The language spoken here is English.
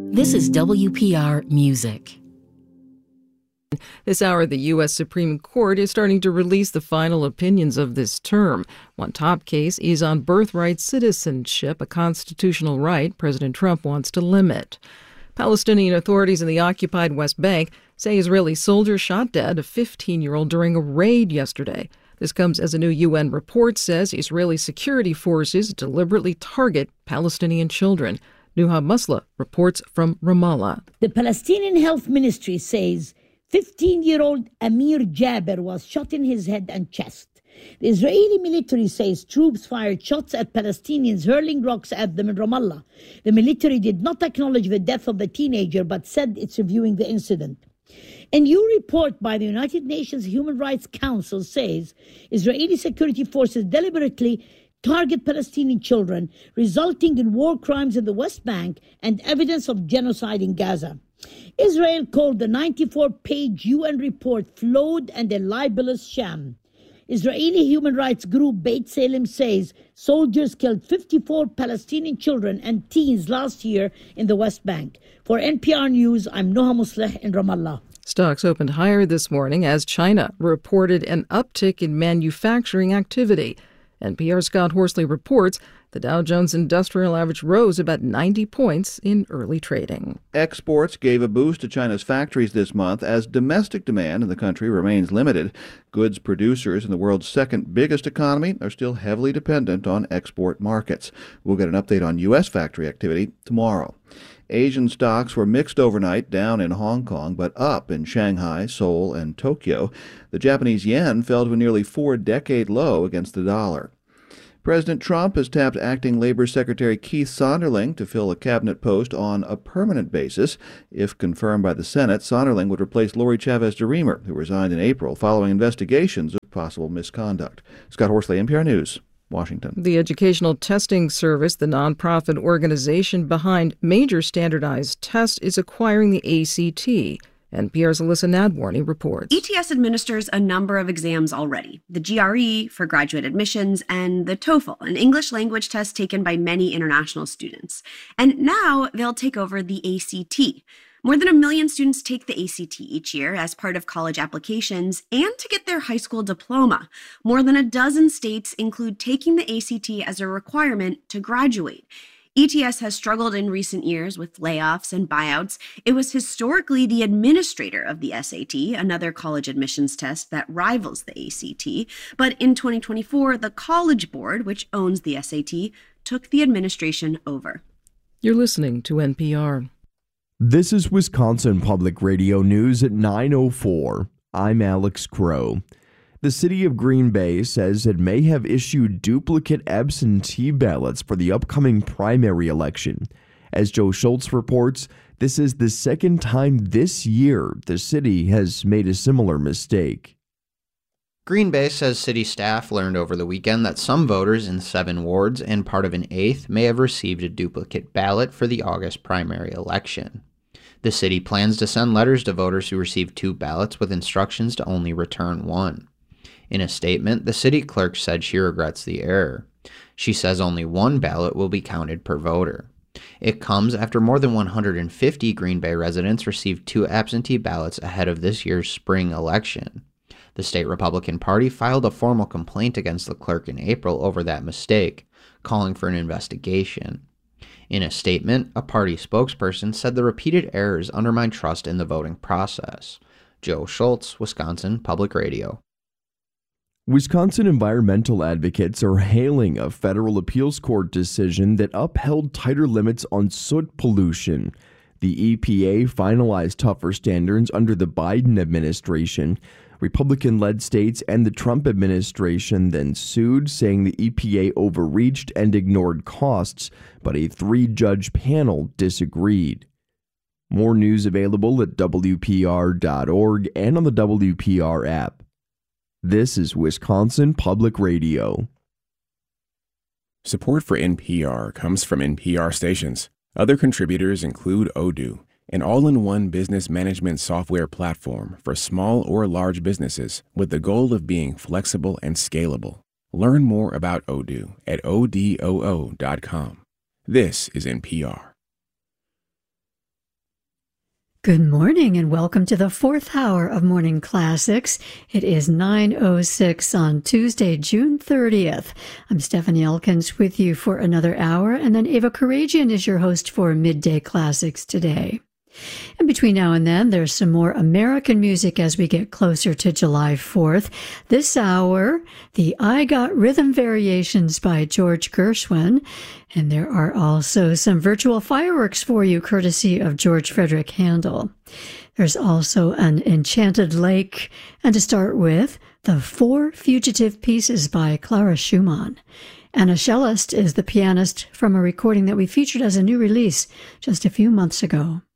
This is WPR Music. This hour, the U.S. Supreme Court is starting to release the final opinions of this term. One top case is on birthright citizenship, a constitutional right President Trump wants to limit. Palestinian authorities in the occupied West Bank say Israeli soldiers shot dead a 15-year-old during a raid yesterday. This comes as a new UN report says Israeli security forces deliberately target Palestinian children. Nuha Musla reports from Ramallah. The Palestinian Health Ministry says 15-year-old Amir Jaber was shot in his head and chest. The Israeli military says troops fired shots at Palestinians, hurling rocks at them in Ramallah. The military did not acknowledge the death of the teenager, but said it's reviewing the incident. A new report by the United Nations Human Rights Council says Israeli security forces deliberately target Palestinian children, resulting in war crimes in the West Bank and evidence of genocide in Gaza. Israel called the 94-page UN report flawed and a libelous sham. Israeli human rights group Beit Salem says soldiers killed 54 Palestinian children and teens last year in the West Bank. For NPR News, I'm Noha Musleh in Ramallah. Stocks opened higher this morning as China reported an uptick in manufacturing activity. NPR's Scott Horsley reports the Dow Jones Industrial Average rose about 90 points in early trading. Exports gave a boost to China's factories this month as domestic demand in the country remains limited. Goods producers in the world's second biggest economy are still heavily dependent on export markets. We'll get an update on U.S. factory activity tomorrow. Asian stocks were mixed overnight, down in Hong Kong, but up in Shanghai, Seoul, and Tokyo. The Japanese yen fell to a nearly four-decade low against the dollar. President Trump has tapped acting Labor Secretary Keith Sonderling to fill a cabinet post on a permanent basis. If confirmed by the Senate, Sonderling would replace Lori Chavez DeRemer, who resigned in April following investigations of possible misconduct. Scott Horsley, NPR News, Washington. The Educational Testing Service, the nonprofit organization behind major standardized tests, is acquiring the ACT. NPR's Alyssa Nadwarny reports. ETS administers a number of exams already. The GRE for graduate admissions and the TOEFL, an English language test taken by many international students. And now they'll take over the ACT. More than 1 million students take the ACT each year as part of college applications and to get their high school diploma. More than a dozen states include taking the ACT as a requirement to graduate. ETS has struggled in recent years with layoffs and buyouts. It was historically the administrator of the SAT, another college admissions test that rivals the ACT. But in 2024, the College Board, which owns the SAT, took the administration over. You're listening to NPR. This is Wisconsin Public Radio News at 9:04. I'm Alex Crow. The city of Green Bay says it may have issued duplicate absentee ballots for the upcoming primary election. As Joe Schultz reports, this is the second time this year the city has made a similar mistake. Green Bay says city staff learned over the weekend that some voters in 7 wards and part of an 8th may have received a duplicate ballot for the August primary election. The city plans to send letters to voters who received 2 ballots with instructions to only return 1. In a statement, the city clerk said she regrets the error. She says only 1 ballot will be counted per voter. It comes after more than 150 Green Bay residents received 2 absentee ballots ahead of this year's spring election. The state Republican Party filed a formal complaint against the clerk in April over that mistake, calling for an investigation. In a statement, a party spokesperson said the repeated errors undermine trust in the voting process. Joe Schultz, Wisconsin Public Radio. Wisconsin environmental advocates are hailing a federal appeals court decision that upheld tighter limits on soot pollution. The EPA finalized tougher standards under the Biden administration. Republican-led states and the Trump administration then sued, saying the EPA overreached and ignored costs, but a 3-judge panel disagreed. More news available at WPR.org and on the WPR app. This is Wisconsin Public Radio. Support for NPR comes from NPR stations. Other contributors include Odoo, an all-in-one business management software platform for small or large businesses with the goal of being flexible and scalable. Learn more about Odoo at odoo.com. This is NPR. Good morning and welcome to the fourth hour of Morning Classics. It is 9:06 on Tuesday, June 30th. I'm Stephanie Elkins with you for another hour, and then Ava Karagian is your host for Midday Classics today. And between now and then, there's some more American music as we get closer to July 4th. This hour, the I Got Rhythm Variations by George Gershwin. And there are also some virtual fireworks for you, courtesy of George Frederick Handel. There's also an Enchanted Lake. And to start with, the Four Fugitive Pieces by Clara Schumann. Anna Cellist is the pianist from a recording that we featured as a new release just a few months ago.